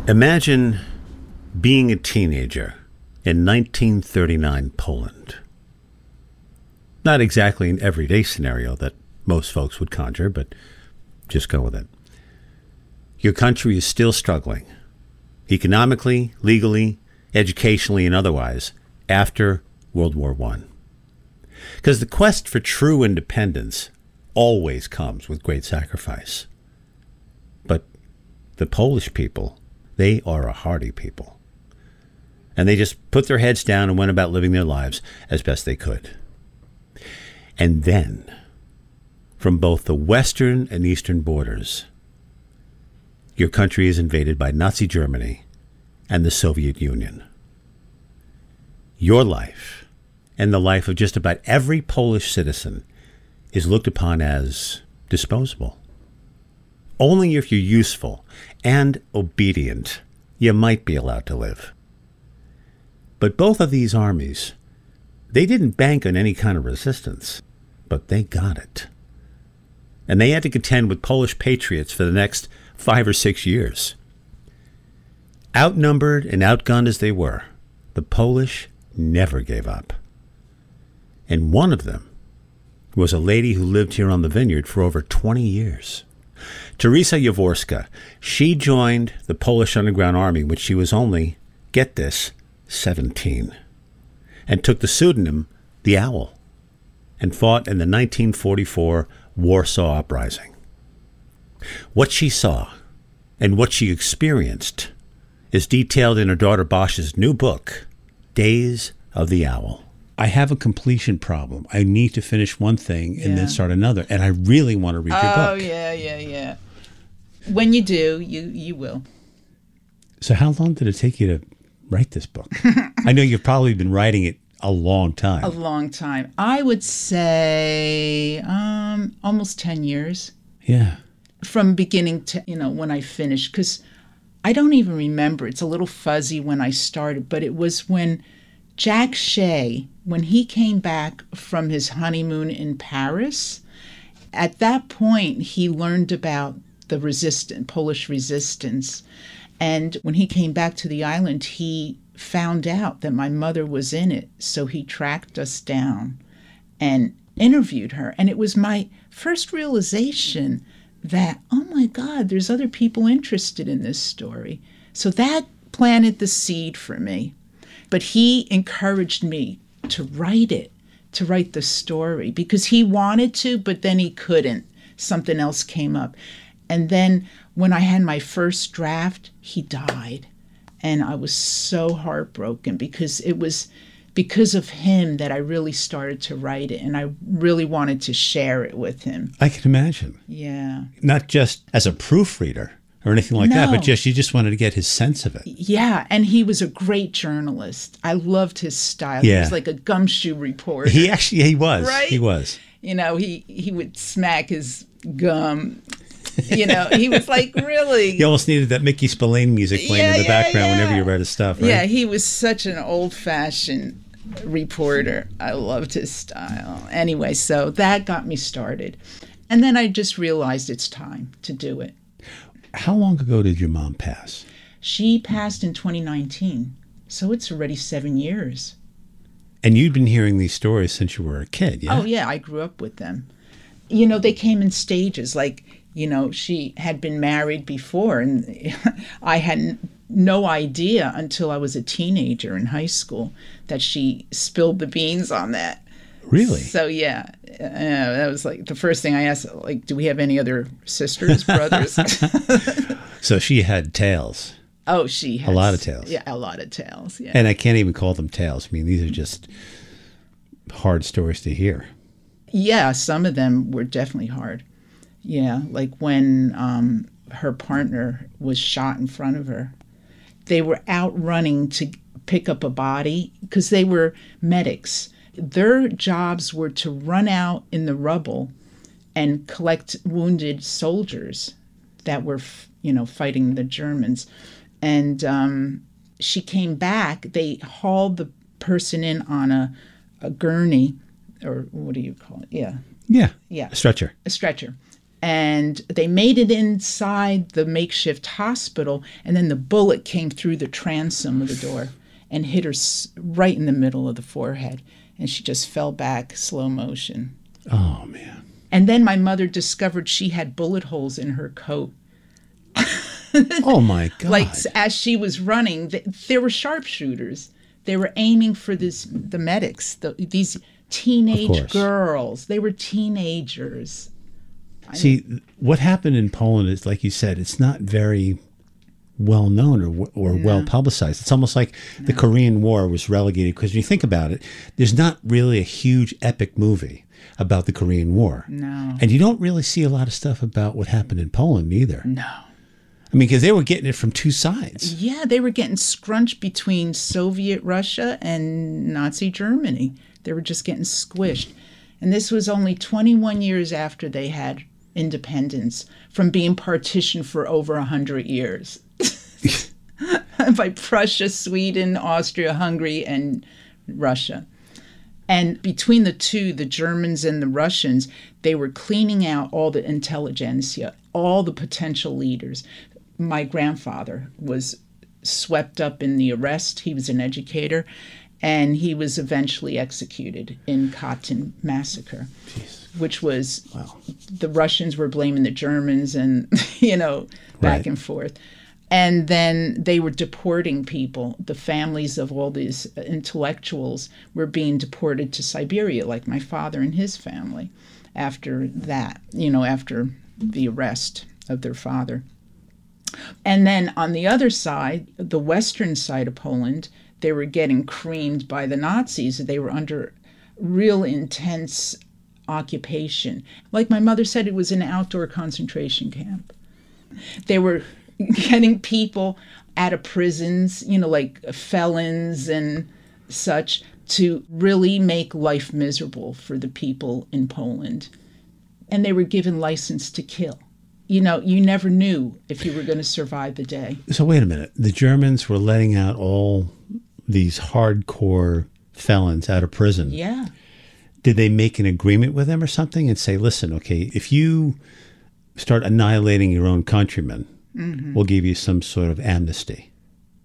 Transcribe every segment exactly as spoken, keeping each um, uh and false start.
Imagine being a teenager in nineteen thirty-nine Poland. Not exactly an everyday scenario that most folks would conjure, but just go with it. Your country is still struggling, economically, legally, educationally, and otherwise, after World War One. Because the quest for true independence always comes with great sacrifice. But the Polish people, they are a hardy people. And they just put their heads down and went about living their lives as best they could. And then, from both the western and eastern borders, your country is invaded by Nazi Germany and the Soviet Union. Your life, and the life of just about every Polish citizen, is looked upon as disposable. Only if you're useful and obedient, you might be allowed to live. But both of these armies, they didn't bank on any kind of resistance, but they got it. And they had to contend with Polish patriots for the next five or six years. Outnumbered and outgunned as they were, the Polish never gave up. And one of them was a lady who lived here on the vineyard for over twenty years. Teresa Jaworska. She joined the Polish Underground Army when she was only, get this, seventeen, and took the pseudonym The Owl, and fought in the nineteen forty-four Warsaw Uprising. What she saw and what she experienced is detailed in her daughter Bosch's new book, Days of the Owl. I have a completion problem. I need to finish one thing and yeah. then start another, and I really want to read your oh, book. Oh, yeah, yeah, yeah. When you do, you, you will. So how long did it take you to write this book? I know you've probably been writing it a long time. A long time. I would say um, almost ten years. Yeah. From beginning to, you know, when I finished, because I don't even remember. It's a little fuzzy when I started, but it was when Jack Shea, when he came back from his honeymoon in Paris, at that point, he learned about the resistance, Polish resistance. And when he came back to the island, he found out that my mother was in it. So he tracked us down and interviewed her. And it was my first realization that, oh my God, there's other people interested in this story. So that planted the seed for me. But he encouraged me to write it, to write the story, because he wanted to, but then he couldn't. Something else came up. And then when I had my first draft, he died. And I was so heartbroken because it was because of him that I really started to write it. And I really wanted to share it with him. I can imagine. Yeah. Not just as a proofreader or anything like no. that, but just you just wanted to get his sense of it. Yeah. And he was a great journalist. I loved his style. Yeah. He was like a gumshoe reporter. He actually, he was. Right? He was. You know, he, he would smack his gum. You know, he was like, really. You almost needed that Mickey Spillane music playing yeah, in the yeah, background yeah. whenever you read his stuff, right? Yeah, he was such an old-fashioned reporter. I loved his style. Anyway, so that got me started. And then I just realized it's time to do it. How long ago did your mom pass? She passed in twenty nineteen, so it's already seven years. And you'd been hearing these stories since you were a kid, yeah? Oh, yeah, I grew up with them. You know, they came in stages, like, you know, she had been married before, and I had no idea until I was a teenager in high school that she spilled the beans on that. Really? So, yeah, uh, that was like the first thing I asked, like, do we have any other sisters, brothers? So she had tales. Oh, she has. A lot of tales. Yeah, a lot of tales, yeah. And I can't even call them tales. I mean, these are just hard stories to hear. Yeah, some of them were definitely hard. Yeah, like when um, her partner was shot in front of her. They were out running to pick up a body because they were medics. Their jobs were to run out in the rubble and collect wounded soldiers that were, you know, fighting the Germans. And um, she came back. They hauled the person in on a, a gurney, or what do you call it? Yeah. Yeah. Yeah. A stretcher. A stretcher. And they made it inside the makeshift hospital, and then the bullet came through the transom of the door and hit her right in the middle of the forehead. And she just fell back, slow motion. Oh, man. And then my mother discovered she had bullet holes in her coat. Oh, my God. Like, as she was running, there were sharpshooters. They were aiming for this, the medics, the, these teenage girls. They were teenagers. See, what happened in Poland is, like you said, it's not very well known or or no. well publicized. It's almost like no. the Korean War was relegated, because when you think about it, there's not really a huge epic movie about the Korean War. No. And you don't really see a lot of stuff about what happened in Poland either. No. I mean, because they were getting it from two sides. Yeah, they were getting scrunched between Soviet Russia and Nazi Germany. They were just getting squished. And this was only twenty-one years after they had independence from being partitioned for over one hundred years by Prussia, Sweden, Austria, Hungary, and Russia. And between the two, the Germans and the Russians, they were cleaning out all the intelligentsia, all the potential leaders. My grandfather was swept up in the arrest. He was an educator, and he was eventually executed in Katyn massacre. Jeez. Which was, wow. The Russians were blaming the Germans and, you know, back right. and forth. And then they were deporting people. The families of all these intellectuals were being deported to Siberia, like my father and his family, after that, you know, after the arrest of their father. And then on the other side, the western side of Poland, they were getting creamed by the Nazis. They were under real intense occupation. Like my mother said, it was an outdoor concentration camp. They were getting people out of prisons, you know, like felons and such, to really make life miserable for the people in Poland. And they were given license to kill. You know, you never knew if you were going to survive the day. So wait a minute. The Germans were letting out all these hardcore felons out of prison. Yeah. Did they make an agreement with them or something and say, listen, okay, if you start annihilating your own countrymen, mm-hmm. we'll give you some sort of amnesty?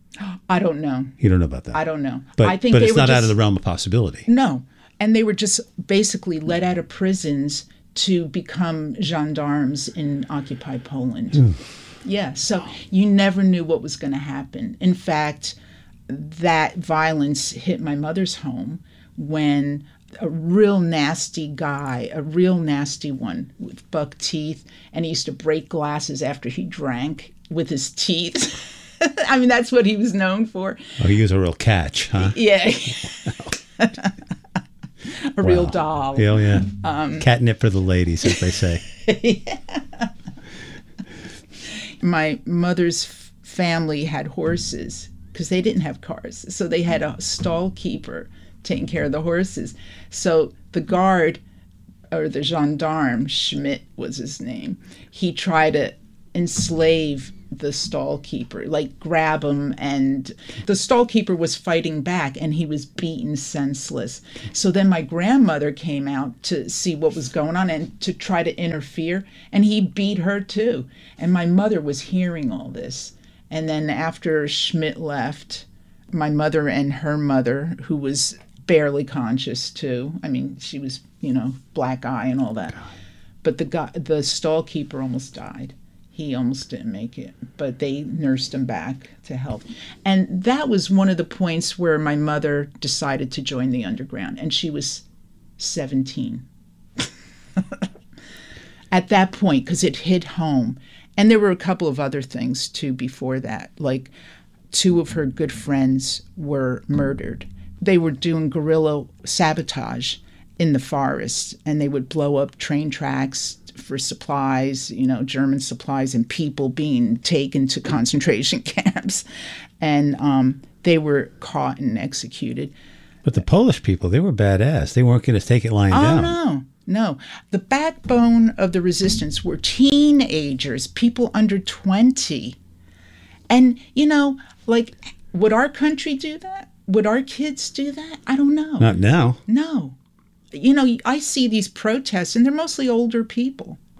I don't know. You don't know about that? I don't know. But, I think but they it's were not just, out of the realm of possibility. No. And they were just basically let out of prisons to become gendarmes in occupied Poland. Mm. Yeah, so you never knew what was going to happen. In fact, that violence hit my mother's home when a real nasty guy, a real nasty one with buck teeth, and he used to break glasses after he drank with his teeth. I mean, that's what he was known for. Oh, he was a real catch, huh? Yeah. A wow. real doll. Oh, yeah. Um, Catnip for the ladies, as they say. Yeah. My mother's f- family had horses because they didn't have cars. So they had a stall keeper taking care of the horses. So the guard, or the gendarme, Schmidt was his name, he tried to enslave the stall keeper, like grab him, and the stall keeper was fighting back and he was beaten senseless. So then my grandmother came out to see what was going on and to try to interfere, and he beat her too. And my mother was hearing all this. And then after Schmidt left, my mother and her mother, who was barely conscious too, I mean, she was, you know, black eye and all that, but the guy, the stall keeper almost died. He almost didn't make it, but they nursed him back to health. And that was one of the points where my mother decided to join the underground, and she was seventeen. At that point, because it hit home. And there were a couple of other things, too, before that. Like, two of her good friends were murdered. They were doing guerrilla sabotage in the forest, and they would blow up train tracks for supplies, you know, German supplies, and people being taken to concentration camps. And um, they were caught and executed. But the Polish people, they were badass. They weren't going to take it lying oh, down. Oh, no. No. The backbone of the resistance were teenagers, people under twenty. And, you know, like, would our country do that? Would our kids do that? I don't know. Not now. No. You know, I see these protests, and they're mostly older people. Right.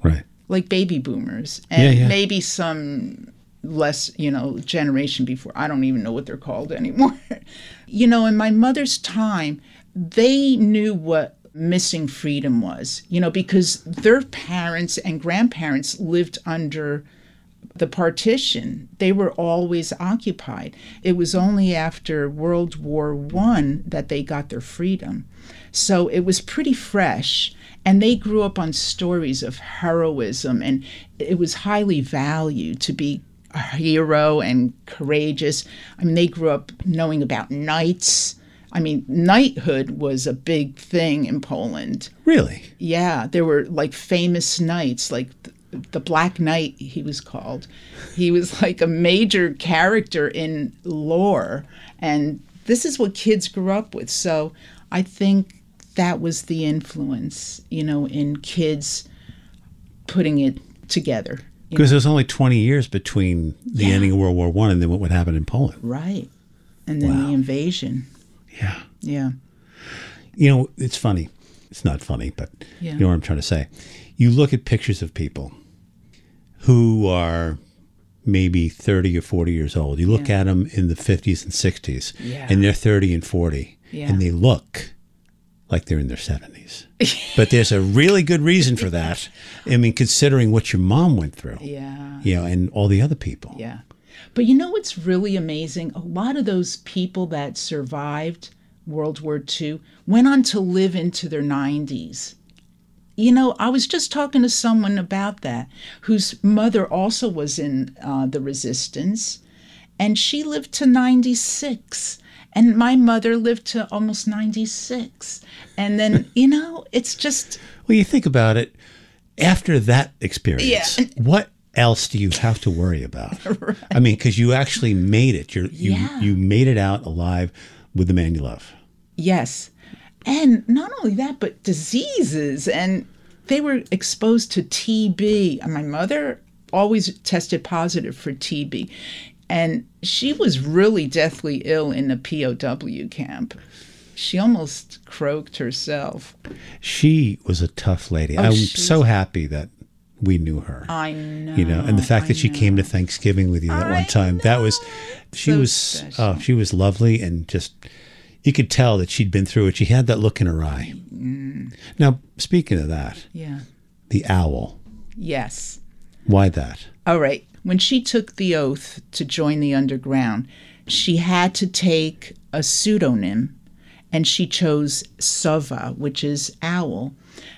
like baby boomers, and Yeah, yeah. maybe some less, you know, generation before. I don't even know what they're called anymore. You know, in my mother's time, they knew what missing freedom was, you know, because their parents and grandparents lived under the partition. They were always occupied. It was only after World War One that they got their freedom. So it was pretty fresh. And they grew up on stories of heroism, and it was highly valued to be a hero and courageous. I mean, they grew up knowing about knights. I mean, knighthood was a big thing in Poland. Really? Yeah, there were like famous knights, like the, the Black Knight, he was called. He was like a major character in lore. And this is what kids grew up with. So I think that was the influence, you know, in kids putting it together. Because there's only twenty years between the Yeah. ending of World War One and then what would happen in Poland. Right. And then Wow. the invasion. Yeah. Yeah. You know, it's funny. It's not funny, but Yeah. you know what I'm trying to say. You look at pictures of people who are maybe thirty or forty years old. You look Yeah. at them in the fifties and sixties, Yeah. and they're thirty and forty, Yeah. and they look like they're in their seventies. But there's a really good reason for that. I mean, considering what your mom went through, Yeah. you know, and all the other people. Yeah. But you know what's really amazing? A lot of those people that survived World War Two went on to live into their nineties. You know, I was just talking to someone about that, whose mother also was in uh, the resistance, and she lived to ninety-six. And my mother lived to almost ninety-six. And then, you know, it's just... Well, you think about it, after that experience, Yeah. what else do you have to worry about? Right. I mean, because you actually made it. You're, you Yeah. you made it out alive with the man you love. Yes. And not only that, but diseases. And they were exposed to T B. And my mother always tested positive for T B. And she was really deathly ill in a P O W camp. She almost croaked herself. She was a tough lady. Oh, I'm she's- so happy that we knew her. I know. You know, and the fact I that she came to know. Thanksgiving with you that I one time, that was, she So was, special. oh, she was lovely, and just, you could tell that she'd been through it. She had that look in her eye. Mm. Now, speaking of that, Yeah. the owl, Yes. why that? All right. When she took the oath to join the underground, she had to take a pseudonym, and she chose Sova, which is owl,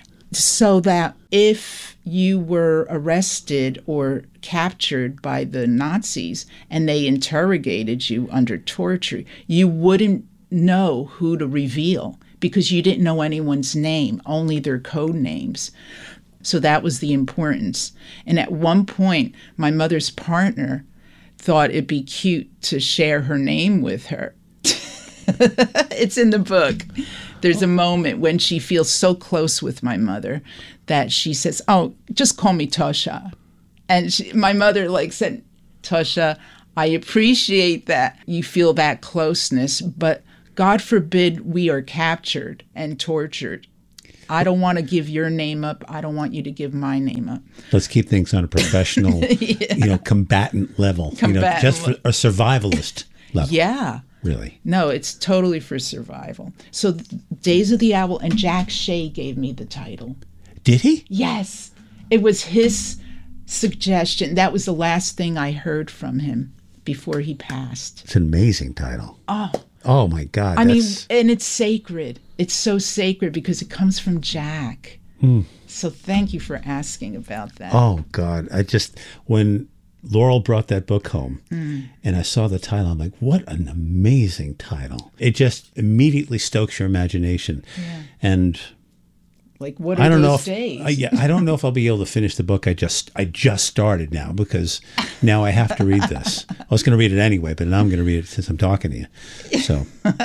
so that if you were arrested or captured by the Nazis and they interrogated you under torture, you wouldn't know who to reveal because you didn't know anyone's name, only their code names. So that was the importance. And at one point, my mother's partner thought it'd be cute to share her name with her. It's in the book. There's a moment when she feels so close with my mother that she says, "Oh, just call me Tosha." And she, my mother like said, "Tosha, I appreciate that you feel that closeness, but God forbid we are captured and tortured. I don't want to give your name up. I don't want you to give my name up." Let's keep things on a professional, Yeah. you know, combatant level, you know, Combatant just for a survivalist level. Yeah. Really. No, it's totally for survival. So Days of the Owl, and Jack Shea gave me the title. Did he? Yes. It was his suggestion. That was the last thing I heard from him before he passed. It's an amazing title. Oh, Oh my God. I mean, that's, and it's sacred. It's so sacred because it comes from Jack. So thank you for asking about that. oh God. I just, when Laurel brought that book home Mm. and I saw the title, I'm like, what an amazing title. It just immediately stokes your imagination. Yeah. And Like, what are I don't know those if days? I, yeah, I don't know if I'll be able to finish the book. I just I just started now because now I have to read this. I was going to read it anyway, but now I'm going to read it since I'm talking to you. So,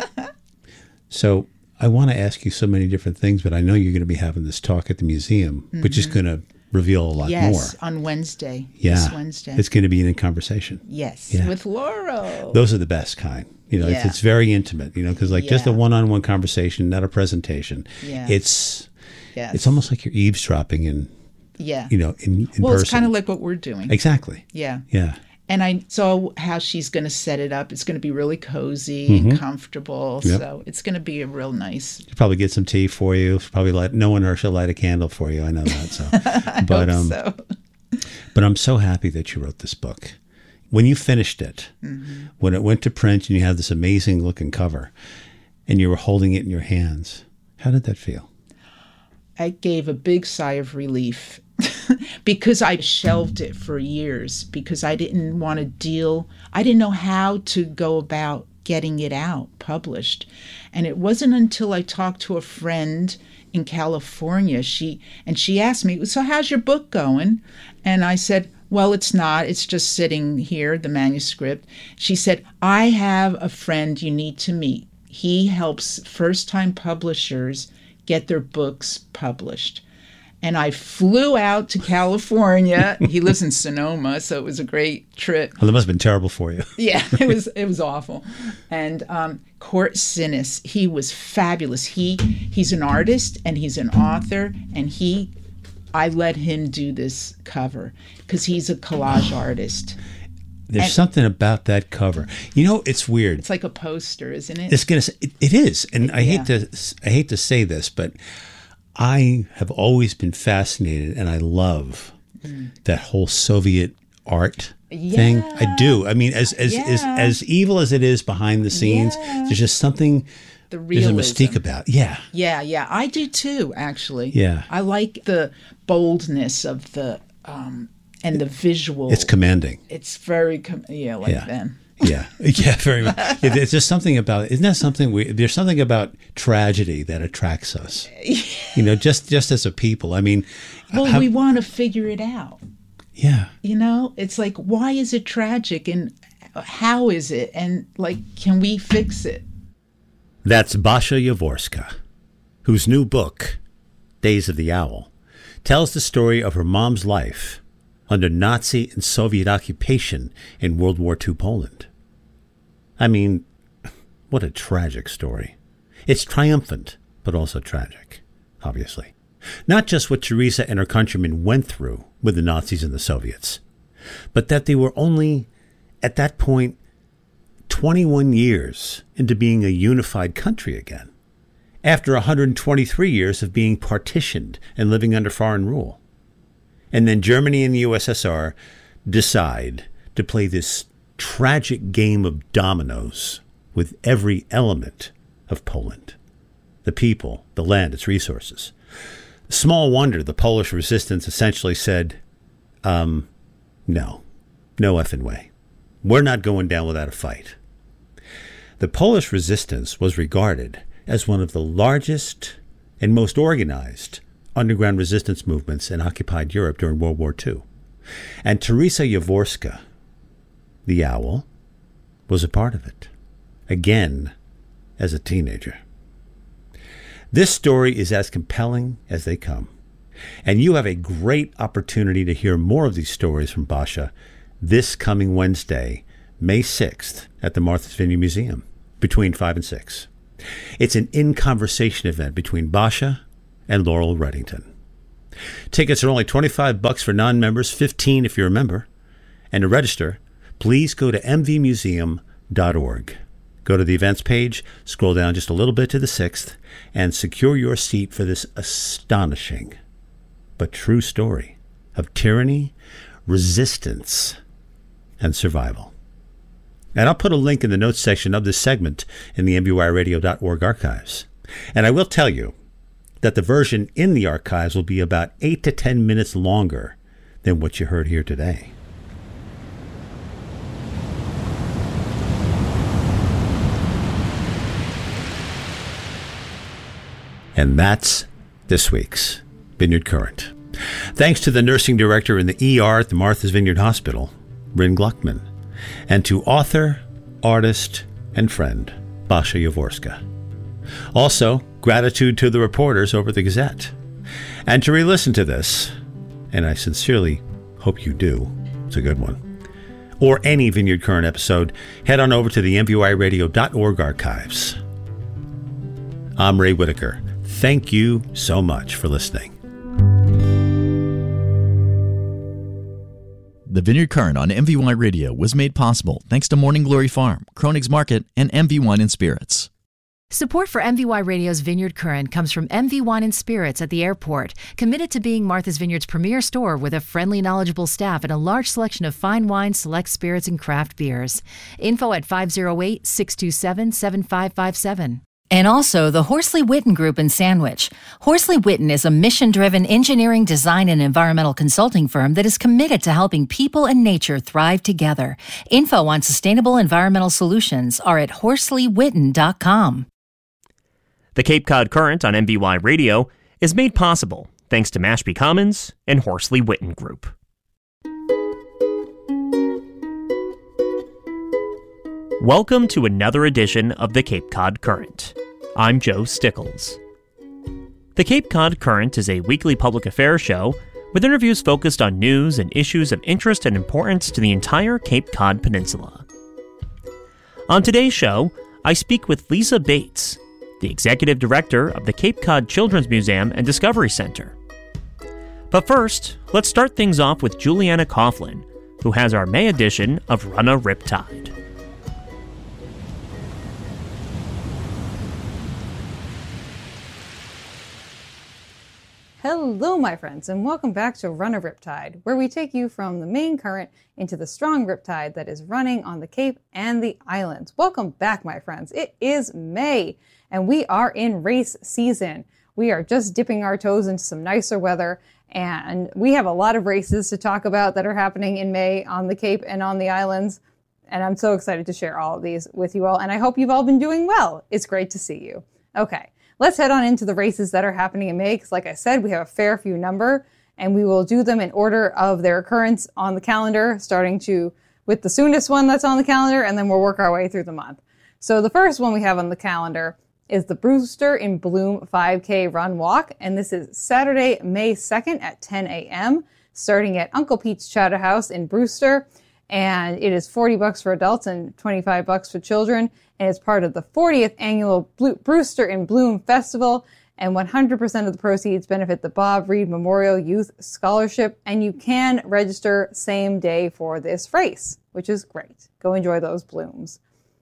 so I want to ask you so many different things, but I know you're going to be having this talk at the museum, which is going to reveal a lot yes, more. on Wednesday. Yeah, This Wednesday. it's going to be an in conversation. yes, Yeah. with Laurel. Those are the best kind. You know, it's, Yeah. it's very intimate. You know, because like just a Yeah. one-on-one conversation, not a presentation. Yeah. It's yes. it's almost like you're eavesdropping in Yeah. you know, in, in well, person. it's kind of like what we're doing. Exactly. Yeah. Yeah. And I saw how she's going to set it up. It's going to be really cozy mm-hmm. and comfortable. Yep. So it's going to be a real nice. She'll probably get some tea for you. She'll probably light, no one or she'll light a candle for you. I know that. So, I but hope um, so. But I'm so happy that you wrote this book. When you finished it, mm-hmm. when it went to print, and you had this amazing looking cover, and you were holding it in your hands, how did that feel? I gave a big sigh of relief. Because I shelved it for years because I didn't want to deal, I didn't know how to go about getting it out, published. And it wasn't until I talked to a friend in California, she and she asked me, so how's your book going? And I said, well, it's not. It's just sitting here, the manuscript. She said, I have a friend you need to meet. He helps first-time publishers get their books published. And I flew out to California. He lives in Sonoma, so it was a great trip. Well, it must have been terrible for you. Yeah, it was it was awful. And um, Court Sinnis, he was fabulous. He he's an artist and he's an author, and he I let him do this cover because he's a collage artist. There's and something about that cover. You know, it's weird. It's like a poster, isn't it? It's gonna. It, it is, and I yeah. hate to. I hate to say this, but I have always been fascinated, and I love mm. that whole Soviet art yeah. thing. I do. I mean, as as, yeah. as as evil as it is behind the scenes, yeah. there's just something. The realism. There's a mystique about it. Yeah. Yeah, yeah. I do too, actually. Yeah. I like the boldness of the um, and the visual. It's commanding. It's very com- yeah, like yeah. them. Yeah, yeah, very much. It's just something about, isn't that something we, there's something about tragedy that attracts us, you know, just, just as a people. I mean. Well, how, we want to figure it out. Yeah. You know, it's like, why is it tragic and how is it? And like, can we fix it? That's Basha Yavorska, whose new book, Days of the Owl, tells the story of her mom's life under Nazi and Soviet occupation in World War Two Poland. I mean, what a tragic story. It's triumphant, but also tragic, obviously. Not just what Teresa and her countrymen went through with the Nazis and the Soviets, but that they were only, at that point, twenty-one years into being a unified country again, after one hundred twenty-three years of being partitioned and living under foreign rule. And then Germany and the U S S R decide to play this tragic game of dominoes with every element of Poland. The people, the land, its resources. Small wonder the Polish resistance essentially said, um, no, no effing way. We're not going down without a fight. The Polish resistance was regarded as one of the largest and most organized underground resistance movements in occupied Europe during World War Two. And Teresa Yavorska, the owl, was a part of it, again, as a teenager. This story is as compelling as they come, and you have a great opportunity to hear more of these stories from Basha this coming Wednesday, May sixth, at the Martha's Vineyard Museum, between five and six. It's an in-conversation event between Basha and Laurel Reddington. Tickets are only twenty-five bucks for non-members, fifteen if you're a member. And to register, please go to m v museum dot org. Go to the events page, scroll down just a little bit to the sixth, and secure your seat for this astonishing but true story of tyranny, resistance, and survival. And I'll put a link in the notes section of this segment in the m b y radio dot org archives. And I will tell you that the version in the archives will be about eight to ten minutes longer than what you heard here today. And that's this week's Vineyard Current. Thanks to the nursing director in the E R at the Martha's Vineyard Hospital, Ryn Gluckman, and to author, artist, and friend, Basha Yavorska. Also, gratitude to the reporters over at the Gazette. And to re-listen to this, and I sincerely hope you do, it's a good one, or any Vineyard Current episode, head on over to the m v y radio dot org archives. I'm Ray Whitaker. Thank you so much for listening. The Vineyard Current on M V Y Radio was made possible thanks to Morning Glory Farm, Kroenig's Market, and M V Wine and Spirits. Support for M V Y Radio's Vineyard Current comes from M V Wine and Spirits at the airport, committed to being Martha's Vineyard's premier store with a friendly, knowledgeable staff and a large selection of fine wines, select spirits, and craft beers. Info at five oh eight, six two seven, seven five five seven. And also the Horsley Witten Group in Sandwich. Horsley Witten is a mission-driven engineering, design, and environmental consulting firm that is committed to helping people and nature thrive together. Info on sustainable environmental solutions are at horsley witten dot com. The Cape Cod Current on M V Y Radio is made possible thanks to Mashpee Commons and Horsley Witten Group. Welcome to another edition of the Cape Cod Current. I'm Joe Stickles. The Cape Cod Current is a weekly public affairs show with interviews focused on news and issues of interest and importance to the entire Cape Cod Peninsula. On today's show, I speak with Lisa Bates, the Executive Director of the Cape Cod Children's Museum and Discovery Center. But first, let's start things off with Juliana Coughlin, who has our May edition of Run a Riptide. Hello, my friends, and welcome back to Run a Riptide, where we take you from the main current into the strong riptide that is running on the Cape and the islands. Welcome back, my friends. It is May, and we are in race season. We are just dipping our toes into some nicer weather, and we have a lot of races to talk about that are happening in May on the Cape and on the islands, and I'm so excited to share all of these with you all, and I hope you've all been doing well. It's great to see you. Okay. Let's head on into the races that are happening in May, because like I said, we have a fair few number, and we will do them in order of their occurrence on the calendar, starting to with the soonest one that's on the calendar, and then we'll work our way through the month. So the first one we have on the calendar is the Brewster in Bloom five K Run Walk, and this is Saturday, May second at ten a.m., starting at Uncle Pete's Chowder House in Brewster, and it is forty bucks for adults and twenty-five bucks for children. And it's part of the fortieth annual Brewster in Bloom Festival, and one hundred percent of the proceeds benefit the Bob Reed Memorial Youth Scholarship, and you can register same day for this race, which is great. Go enjoy those blooms.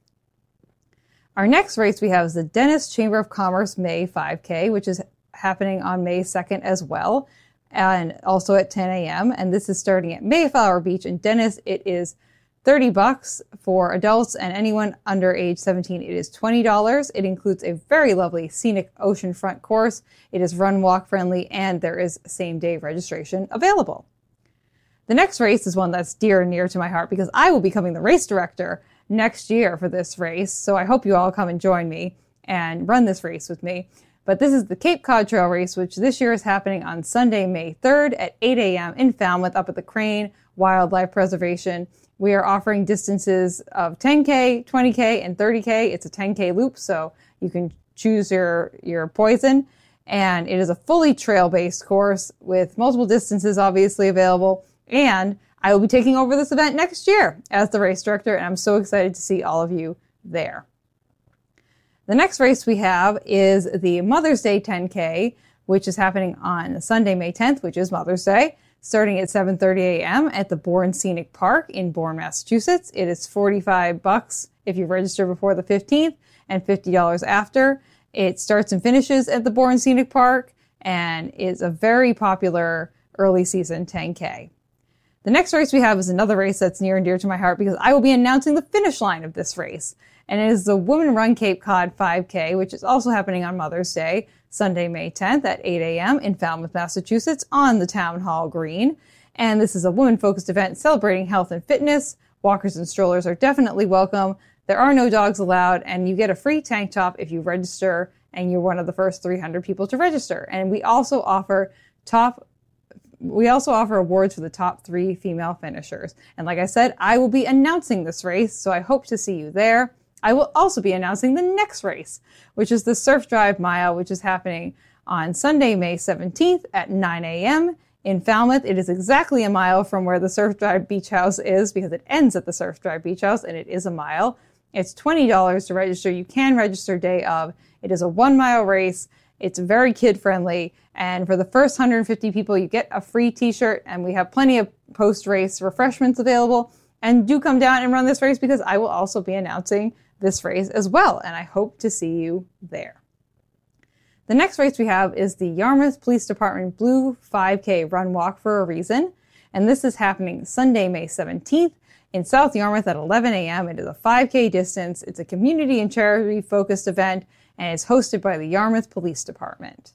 Our next race we have is the Dennis Chamber of Commerce May five K, which is happening on May second as well, and also at ten a.m., and this is starting at Mayflower Beach in Dennis. It is thirty bucks for adults, and anyone under age seventeen, it is twenty dollars. It includes a very lovely scenic oceanfront course. It is run walk friendly, and there is same day registration available. The next race is one that's dear and near to my heart because I will be becoming the race director next year for this race. So I hope you all come and join me and run this race with me. But this is the Cape Cod Trail Race, which this year is happening on Sunday, May third at eight a.m. in Falmouth up at the Crane Wildlife Preservation. We are offering distances of ten K, twenty K, and thirty K. It's a ten K loop, so you can choose your, your poison. And it is a fully trail-based course with multiple distances obviously available. And I will be taking over this event next year as the race director, and I'm so excited to see all of you there. The next race we have is the Mother's Day ten K, which is happening on Sunday, May tenth, which is Mother's Day, starting at seven thirty a.m. at the Bourne Scenic Park in Bourne, Massachusetts. It is forty-five bucks if you register before the fifteenth and fifty dollars after. It starts and finishes at the Bourne Scenic Park and is a very popular early season ten K. The next race we have is another race that's near and dear to my heart because I will be announcing the finish line of this race. And it is the Women Run Cape Cod five K, which is also happening on Mother's Day, Sunday, May tenth at eight a.m. in Falmouth, Massachusetts on the Town Hall Green. And this is a woman-focused event celebrating health and fitness. Walkers and strollers are definitely welcome. There are no dogs allowed, and you get a free tank top if you register, and you're one of the first three hundred people to register. And we also offer top We also offer awards for the top three female finishers. And like I said, I will be announcing this race, so I hope to see you there. I will also be announcing the next race, which is the Surf Drive Mile, which is happening on Sunday, May seventeenth at nine a.m. in Falmouth. It is exactly a mile from where the Surf Drive Beach House is because it ends at the Surf Drive Beach House, and it is a mile. It's twenty dollars to register. You can register day of. It is a one-mile race, It's very kid-friendly, and for the first one hundred fifty people, you get a free t-shirt, and we have plenty of post-race refreshments available. And do come down and run this race because I will also be announcing this race as well, and I hope to see you there. The next race we have is the Yarmouth Police Department Blue five K Run Walk for a Reason, and this is happening Sunday, May seventeenth in South Yarmouth at eleven a.m. It is a five K distance. It's a community and charity-focused event, and it's hosted by the Yarmouth Police Department.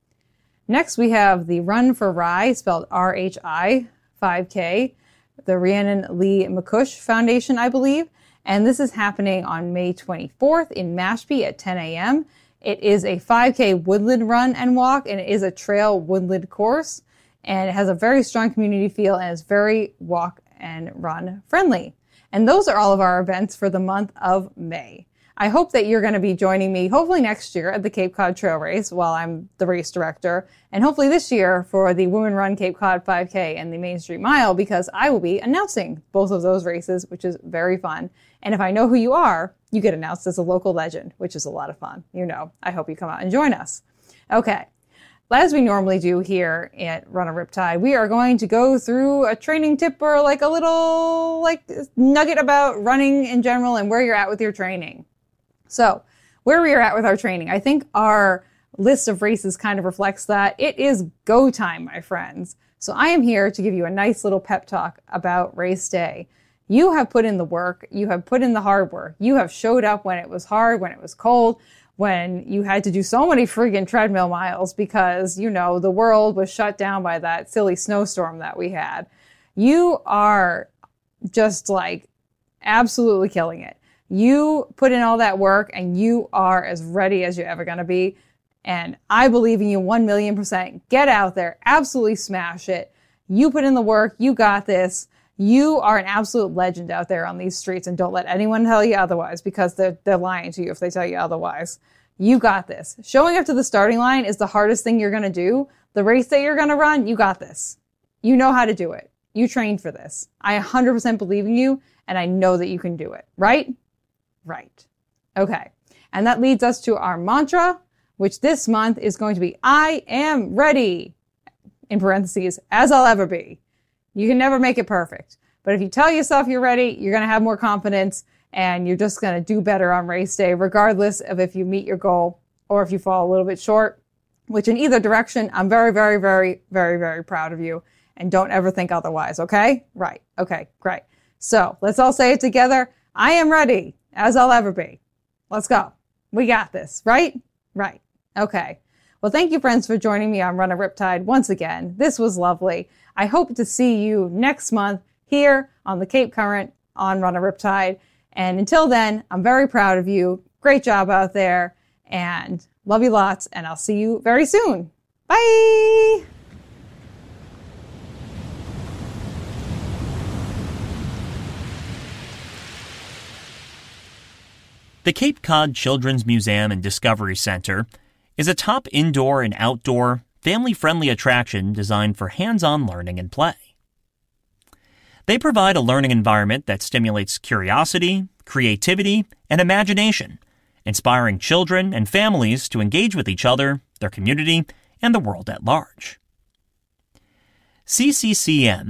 Next, we have the Run for Rye, spelled R H I, five K, the Rhiannon Lee McCush Foundation, I believe, and this is happening on May twenty-fourth in Mashpee at ten a.m. It is a five K woodland run and walk, and it is a trail woodland course, and it has a very strong community feel and is very walk and run friendly. And those are all of our events for the month of May. I hope that you're going to be joining me hopefully next year at the Cape Cod Trail Race while I'm the race director, and hopefully this year for the Women Run Cape Cod five K and the Main Street Mile, because I will be announcing both of those races, which is very fun. And if I know who you are, you get announced as a local legend, which is a lot of fun. You know, I hope you come out and join us. Okay. As we normally do here at Run a Riptide, we are going to go through a training tip or like a little like nugget about running in general and where you're at with your training. So where we are at with our training, I think our list of races kind of reflects that. It is go time, my friends. So I am here to give you a nice little pep talk about race day. You have put in the work. You have put in the hard work. You have showed up when it was hard, when it was cold, when you had to do so many friggin' treadmill miles because, you know, the world was shut down by that silly snowstorm that we had. You are just like absolutely killing it. You put in all that work and you are as ready as you're ever going to be. And I believe in you one million percent. Get out there. Absolutely smash it. You put in the work. You got this. You are an absolute legend out there on these streets, and don't let anyone tell you otherwise because they're, they're lying to you if they tell you otherwise. You got this. Showing up to the starting line is the hardest thing you're going to do. The race that you're going to run, you got this. You know how to do it. You trained for this. I one hundred percent believe in you, and I know that you can do it. Right? Right. Okay. And that leads us to our mantra, which this month is going to be, I am ready, in parentheses, as I'll ever be. You can never make it perfect. But if you tell yourself you're ready, you're going to have more confidence and you're just going to do better on race day, regardless of if you meet your goal or if you fall a little bit short, which in either direction, I'm very, very, very, very, very proud of you. And don't ever think otherwise. Okay? Right. Okay. Great. So let's all say it together. I am ready as I'll ever be. Let's go. We got this. Right? Right. Okay. Well, thank you, friends, for joining me on Run a Riptide once again. This was lovely. I hope to see you next month here on the Cape Current on Run a Riptide. And until then, I'm very proud of you. Great job out there. And love you lots. And I'll see you very soon. Bye! The Cape Cod Children's Museum and Discovery Center is a top indoor and outdoor, family-friendly attraction designed for hands-on learning and play. They provide a learning environment that stimulates curiosity, creativity, and imagination, inspiring children and families to engage with each other, their community, and the world at large. C C C M